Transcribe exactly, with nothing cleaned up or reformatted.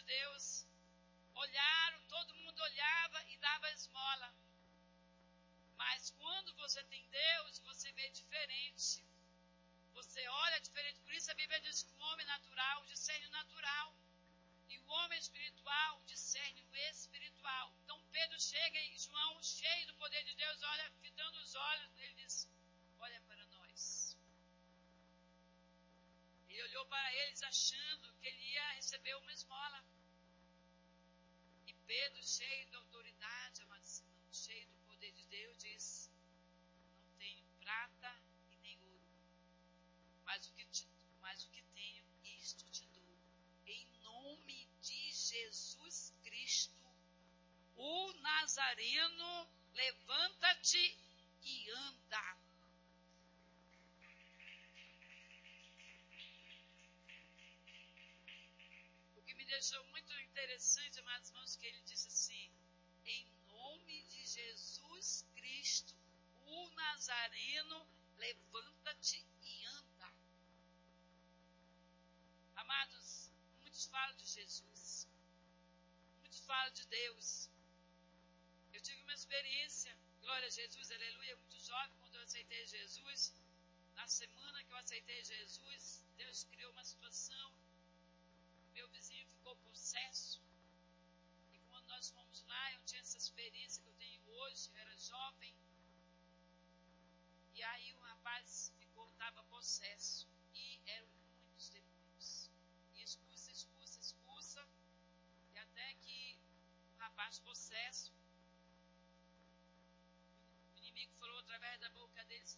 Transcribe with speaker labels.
Speaker 1: Deus olharam, todo mundo olhava e dava esmola. Mas quando você tem Deus, você vê diferente. Você olha diferente. Por isso a Bíblia diz que o homem natural discerne o natural. E o homem espiritual discerne o espiritual. Então Pedro chega e João, cheio do poder de Deus, olha, fitando os olhos, ele diz, olha para nós. Ele olhou para eles achando que ele ia receber uma esmola. E Pedro, cheio da autoridade, amados irmãos, cheio do poder de Deus, diz, não tenho prata e nem ouro, mas o que, te, mas o que tenho, isto te dou. Em nome de Jesus Cristo, o Nazareno, levanta-te e anda. O que me deixou muito interessante, amados irmãos, que ele disse assim, em nome de Jesus Cristo, o Nazareno, levanta-te e anda. Amados, muitos falam de Jesus, muitos falam de Deus. Eu tive uma experiência, glória a Jesus, aleluia, muito jovem, quando eu aceitei Jesus. Na semana que eu aceitei Jesus, Deus criou uma situação, meu vizinho ficou possesso. E quando nós fomos lá, eu tinha essa experiência que eu tenho hoje, eu era jovem. E aí o rapaz ficou, estava possesso. E eram muitos demônios. E expulsa, expulsa, expulsa. E até que o rapaz possesso, o inimigo falou através da boca dele,